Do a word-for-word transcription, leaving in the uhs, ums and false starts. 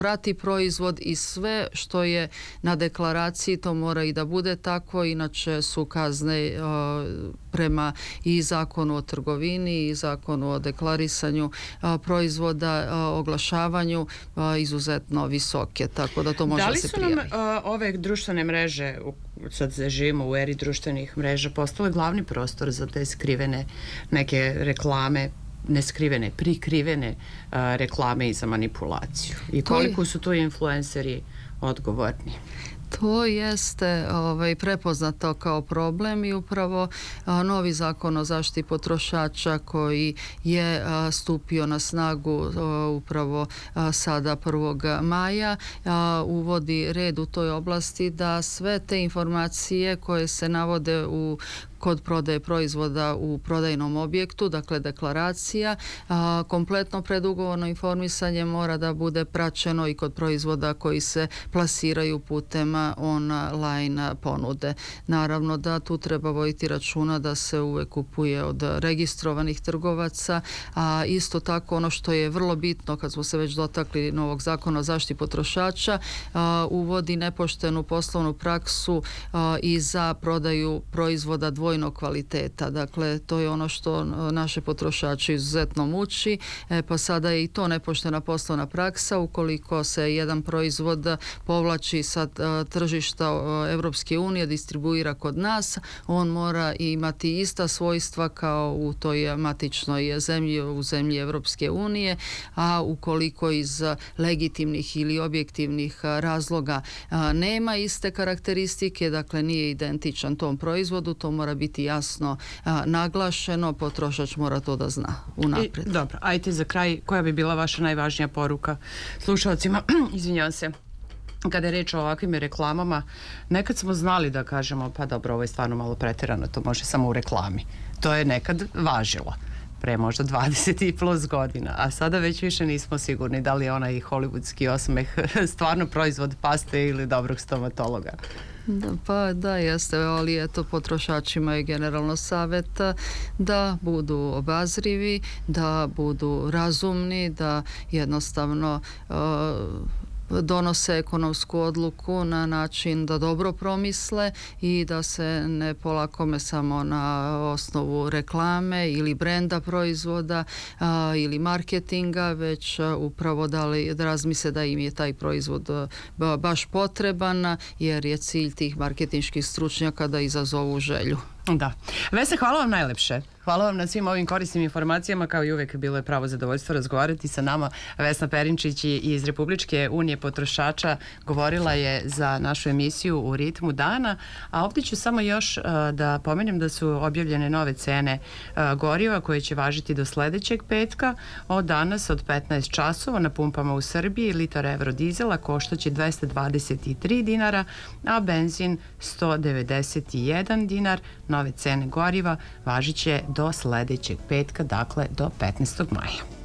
prati proizvod i sve što je na deklaraciji to mora i da bude tako, inače su kazne prema i zakonu o trgovini i zakonu o deklarisanju proizvoda, oglašavanju izuzetno visoke, tako da to može da se prijavi. Da li su nam ove društvene mreže, sad živimo u eri društvenih mreža, postale glavni prostor za te skrivene neke reklame, neskrivene, prikrivene reklame i za manipulaciju? I koliko su tu influenceri odgovorni? To jeste ovaj, prepoznato kao problem i upravo a, novi zakon o zaštiti potrošača koji je a, stupio na snagu a, upravo a, sada prvog maja a, uvodi red u toj oblasti da sve te informacije koje se navode u kod prodaje proizvoda u prodajnom objektu, dakle deklaracija, a, kompletno predugovorno informisanje mora da bude praćeno i kod proizvoda koji se plasiraju putem online ponude. Naravno da tu treba voditi računa da se uvek kupuje od registrovanih trgovaca, a isto tako ono što je vrlo bitno kad smo se već dotakli novog zakona o zaštiti potrošača, a, uvodi nepoštenu poslovnu praksu a, i za prodaju proizvoda dvojnog kvaliteta. Dakle, to je ono što naše potrošače izuzetno muči, e, pa sada je i to nepoštena poslovna praksa. Ukoliko se jedan proizvod povlači sa tržišta Evropske unije, distribuira kod nas, on mora imati ista svojstva kao u toj matičnoj zemlji, u zemlji Evropske unije, a ukoliko iz legitimnih ili objektivnih razloga a, nema iste karakteristike, dakle nije identičan tom proizvodu, to mora biti jasno a, naglašeno, potrošač mora to da zna unapred. I, dobro, ajte za kraj, koja bi bila vaša najvažnija poruka slušalcima? Izvinjavam se. Kada je reč o ovakvim reklamama, nekad smo znali da kažemo, pa dobro, ovo je stvarno malo preterano, to može samo u reklami. To je nekad važilo, pre možda dvadeset i plus godina, a sada već više nismo sigurni da li je onaj hollywoodski osmeh stvarno proizvod paste ili dobrog stomatologa. Da, pa da, jeste, ali eto, potrošačima je generalno savjet da budu obazrivi, da budu razumni, da jednostavno uh, donose ekonomsku odluku na način da dobro promisle i da se ne polakome samo na osnovu reklame ili brenda proizvoda a, ili marketinga, već a, upravo da li da razmisle da im je taj proizvod ba, baš potreban, jer je cilj tih marketinških stručnjaka da izazovu želju. Da. Vesna, hvala vam najlepše. Hvala vam na svim ovim korisnim informacijama, kao i uvek bilo je pravo zadovoljstvo razgovarati sa nama. Vesna Perinčić iz Republičke unije potrošača govorila je za našu emisiju U ritmu dana, a ovdje ću samo još uh, da pomenem da su objavljene nove cene uh, goriva koje će važiti do sledećeg petka. Od danas od petnaest časova na pumpama u Srbiji litar evrodizela koštaće dvesta dvadeset tri dinara, a benzin sto devedeset jedan dinar. Nove cene goriva važit će do sledećeg petka, dakle do petnaestog maja.